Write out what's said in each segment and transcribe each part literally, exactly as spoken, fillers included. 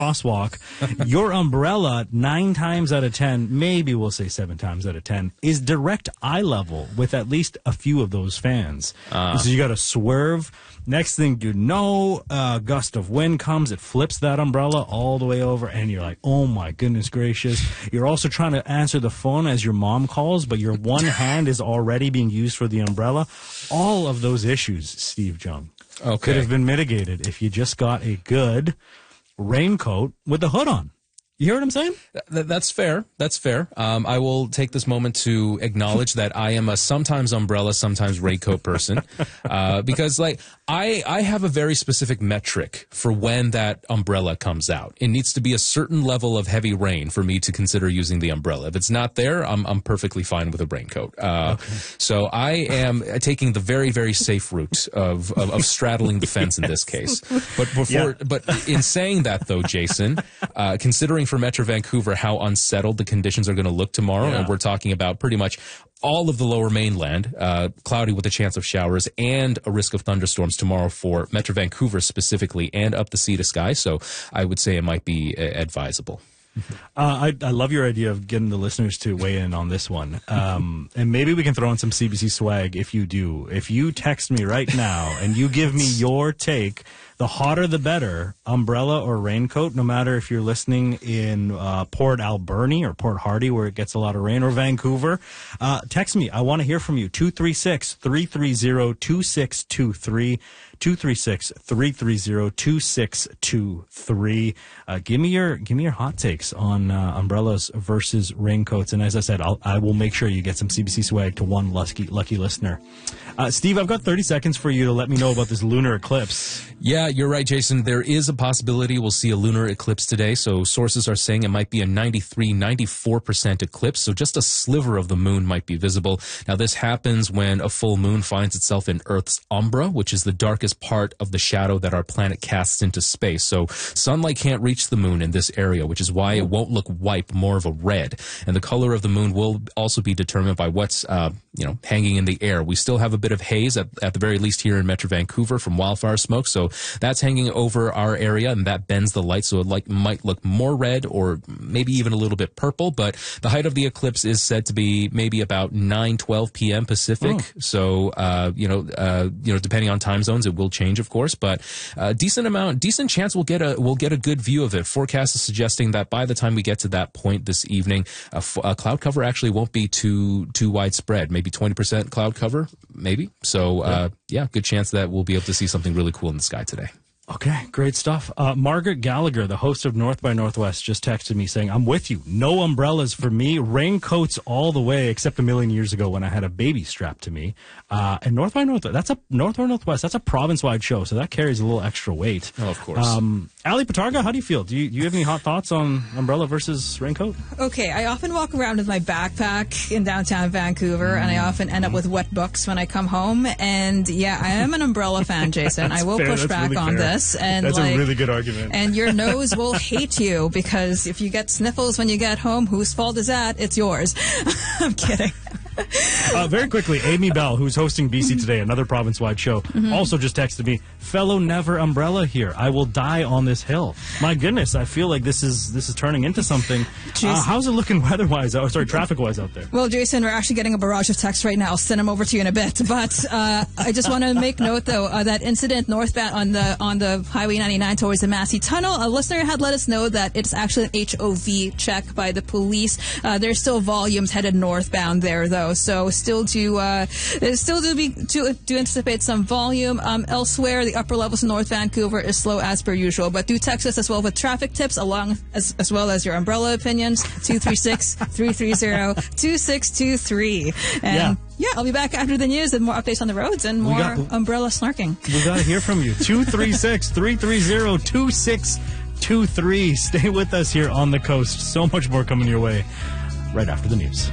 crosswalk, your umbrella, nine times out of ten, maybe we'll say seven times out of ten, is direct eye level with at least a few of those fans. Uh. So you got to swerve. Next thing you know, a gust of wind comes, it flips that umbrella all the way over, and you're like, oh my goodness gracious. You're also trying to answer the phone as your mom calls, but your one hand is already being used for the umbrella. All of those issues, Steve Jung, okay. could have been mitigated if you just got a good raincoat with the hood on. You hear what I'm saying? Th- that's fair. That's fair. Um, I will take this moment to acknowledge that I am a sometimes umbrella, sometimes raincoat person, uh, because like I I have a very specific metric for when that umbrella comes out. It needs to be a certain level of heavy rain for me to consider using the umbrella. If it's not there, I'm I'm perfectly fine with a raincoat. Uh, okay. So I am taking the very very safe route of of, of straddling the fence in this case. But before, yeah. but in saying that though, Jason, uh, considering for Metro Vancouver how unsettled the conditions are going to look tomorrow, yeah. and we're talking about pretty much all of the lower mainland, uh, cloudy with a chance of showers and a risk of thunderstorms tomorrow for Metro Vancouver specifically and up the sea to sky. So I would say it might be uh, advisable. Uh, I, I love your idea of getting the listeners to weigh in on this one. Um, and maybe we can throw in some C B C swag if you do. If you text me right now and you give me your take, the hotter the better, umbrella or raincoat, no matter if you're listening in uh, Port Alberni or Port Hardy where it gets a lot of rain, or Vancouver, uh, text me. I want to hear from you. two three six, three three zero, two six two three. two three six, three three zero, two six two three. Uh, give me your give me your hot takes on uh, umbrellas versus raincoats. And as I said, I'll, I will make sure you get some C B C swag to one lucky lucky listener. Uh, Steve, I've got thirty seconds for you to let me know about this lunar eclipse. Yeah, you're right, Jason. There is a possibility we'll see a lunar eclipse today. So sources are saying it might be a ninety-three, ninety-four percent eclipse. So just a sliver of the moon might be visible. Now, this happens when a full moon finds itself in Earth's umbra, which is the darkest part of the shadow that our planet casts into space. So sunlight can't reach the moon in this area, which is why it won't look white, more of a red. And the color of the moon will also be determined by what's, uh, you know, hanging in the air. We still have a bit of haze at, at the very least here in Metro Vancouver from wildfire smoke. So that's hanging over our area, and that bends the light. So it like might look more red or maybe even a little bit purple. But the height of the eclipse is said to be maybe about nine twelve p.m. Pacific. Oh. So, uh, you know, uh, you know, depending on time zones, it will change, of course, but a decent amount, decent chance we'll get a we'll get a good view of it. Forecast is suggesting that by the time we get to that point this evening, a, f- a cloud cover actually won't be too too widespread. Maybe twenty percent cloud cover, maybe. So, uh, yeah, good chance that we'll be able to see something really cool in the sky today. Okay, great stuff. Uh, Margaret Gallagher, the host of North by Northwest, just texted me saying, I'm with you. No umbrellas for me. Raincoats all the way, except a million years ago when I had a baby strapped to me. Uh, and North by Northwest, that's a North by Northwest, that's a province-wide show, so that carries a little extra weight. Oh, of course. Um, Ali Patarga, how do you feel? Do you, do you have any hot thoughts on umbrella versus raincoat? Okay, I often walk around with my backpack in downtown Vancouver, mm. and I often end up with wet books when I come home. And yeah, I am an umbrella fan, Jason. I will fair. push That's back really on fair. this. And That's like, a really good argument. And your nose will hate you, because if you get sniffles when you get home, whose fault is that? It's yours. I'm kidding. Uh, very quickly, Amy Bell, who's hosting B C Today, another province-wide show, mm-hmm. also just texted me, fellow never umbrella here. I will die on this hill. My goodness, I feel like this is this is turning into something. Uh, how's it looking weather-wise? Oh, sorry, traffic-wise out there? Well, Jason, we're actually getting a barrage of texts right now. I'll send them over to you in a bit. But uh, I just want to make note, though, uh, that incident northbound on the on the Highway ninety-nine towards the Massey Tunnel, a listener had let us know that it's actually an H O V check by the police. Uh, there's still volumes headed northbound there, though, so still to uh, still to be to, to anticipate some volume. Um, elsewhere, the upper levels in North Vancouver is slow as per usual. But do text us as well with traffic tips, along as, as well as your umbrella opinions. two three six, three three zero, two six two three. And yeah. yeah, I'll be back after the news with more updates on the roads and more got, umbrella snarking. We got to hear from you. two three six, three three zero, two six two three. Stay with us here on the coast. So much more coming your way right after the news.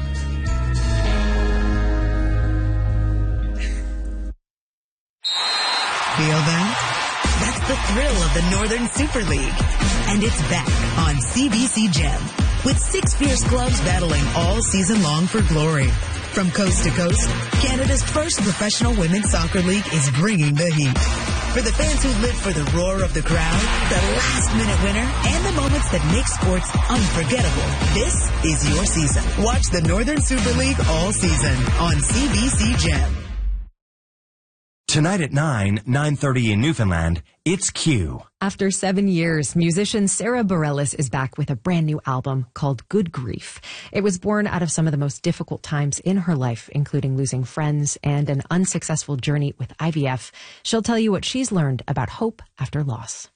Feel that? That's the thrill of the Northern Super League. And it's back on C B C Gem, with six fierce clubs battling all season long for glory. From coast to coast, Canada's first professional women's soccer league is bringing the heat. For the fans who live for the roar of the crowd, the last-minute winner, and the moments that make sports unforgettable, this is your season. Watch the Northern Super League all season on C B C Gem. Tonight at nine, nine thirty in Newfoundland, it's Q. After seven years, musician Sarah Bareilles is back with a brand new album called Good Grief. It was born out of some of the most difficult times in her life, including losing friends and an unsuccessful journey with I V F. She'll tell you what she's learned about hope after loss.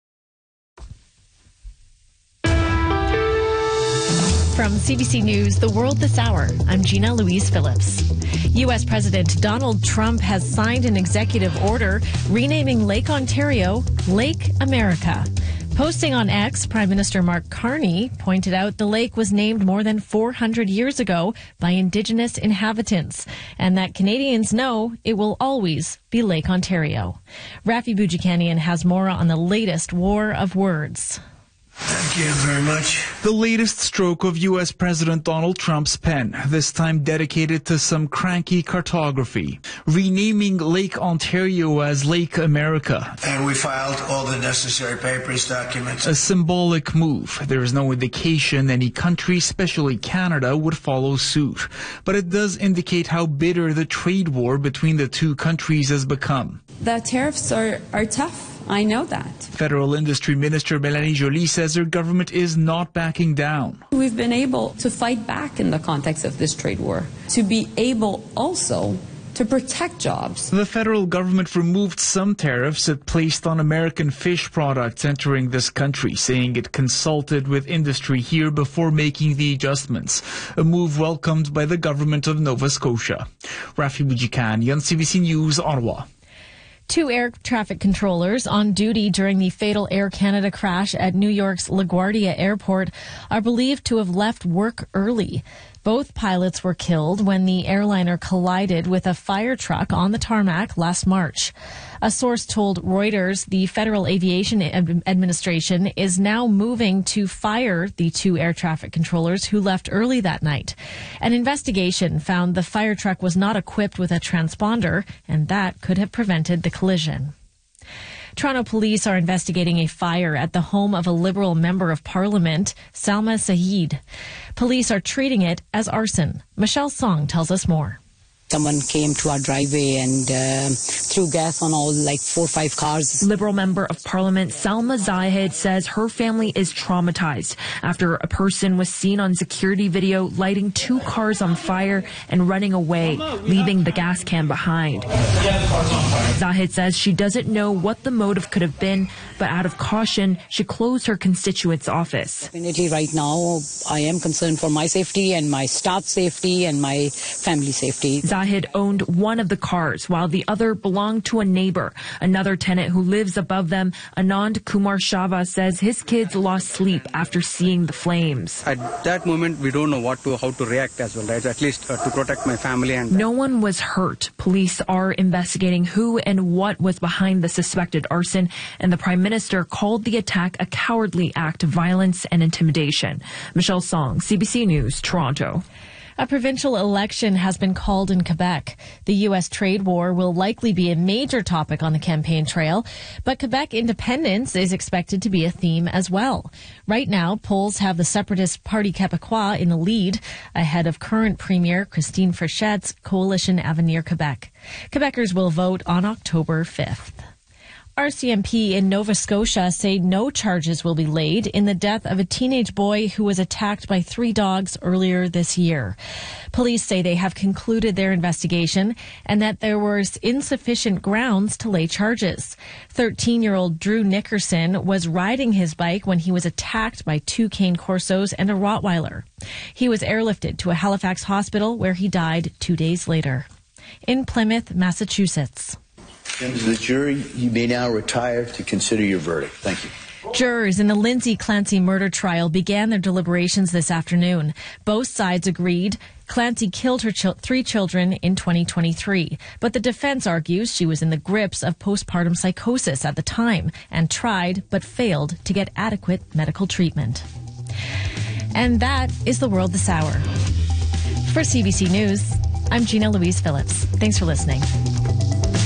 From C B C News, The World This Hour, I'm Gina Louise Phillips. U S President Donald Trump has signed an executive order renaming Lake Ontario Lake America. Posting on X, Prime Minister Mark Carney pointed out the lake was named more than four hundred years ago by Indigenous inhabitants, and that Canadians know it will always be Lake Ontario. Rafi Boudjikanian has more on the latest war of words. Thank you very much. The latest stroke of U S President Donald Trump's pen, this time dedicated to some cranky cartography, renaming Lake Ontario as Lake America. And we filed all the necessary papers, documents. A symbolic move. There is no indication any country, especially Canada, would follow suit. But it does indicate how bitter the trade war between the two countries has become. The tariffs are, are tough. I know that. Federal Industry Minister Mélanie Joly says her government is not backing down. We've been able to fight back in the context of this trade war, to be able also to protect jobs. The federal government removed some tariffs it placed on American fish products entering this country, saying it consulted with industry here before making the adjustments, a move welcomed by the government of Nova Scotia. Rafi Boudjikanian, C B C News, Ottawa. Two air traffic controllers on duty during the fatal Air Canada crash at New York's LaGuardia Airport are believed to have left work early. Both pilots were killed when the airliner collided with a fire truck on the tarmac last March. A source told Reuters the Federal Aviation Administration is now moving to fire the two air traffic controllers who left early that night. An investigation found the fire truck was not equipped with a transponder, and that could have prevented the collision. Toronto police are investigating a fire at the home of a Liberal member of Parliament, Salma Saeed. Police are treating it as arson. Michelle Song tells us more. Someone came to our driveway and uh, threw gas on all like four or five cars. Liberal member of Parliament Salma Zahid says her family is traumatized after a person was seen on security video lighting two cars on fire and running away, leaving the gas can behind. Zahid says she doesn't know what the motive could have been, but out of caution, she closed her constituent's office. Definitely right now, I am concerned for my safety and my staff's safety and my family safety. Zahid owned one of the cars, while the other belonged to a neighbor. Another tenant who lives above them, Anand Kumar Shava, says his kids lost sleep after seeing the flames. At that moment, we don't know what to, how to react as well, right? At least uh, to protect my family. And no one was hurt. Police are investigating who and what was behind the suspected arson, and the Prime Minister called the attack a cowardly act of violence and intimidation. Michelle Song, C B C News, Toronto. A provincial election has been called in Quebec. The U S trade war will likely be a major topic on the campaign trail, but Quebec independence is expected to be a theme as well. Right now, polls have the separatist Parti Québécois in the lead, ahead of current Premier Christine Fréchette's Coalition Avenir Québec. Quebecers will vote on October fifth. R C M P in Nova Scotia say no charges will be laid in the death of a teenage boy who was attacked by three dogs earlier this year. Police say they have concluded their investigation and that there was insufficient grounds to lay charges. thirteen-year-old Drew Nickerson was riding his bike when he was attacked by two cane corsos and a Rottweiler. He was airlifted to a Halifax hospital where he died two days later. In Plymouth, Massachusetts. Members of the jury, you may now retire to consider your verdict. Thank you. Jurors in the Lindsay Clancy murder trial began their deliberations this afternoon. Both sides agreed Clancy killed her ch- three children in twenty twenty-three, but the defense argues she was in the grips of postpartum psychosis at the time and tried but failed to get adequate medical treatment. And that is the world this hour. For C B C News, I'm Gina Louise Phillips. Thanks for listening.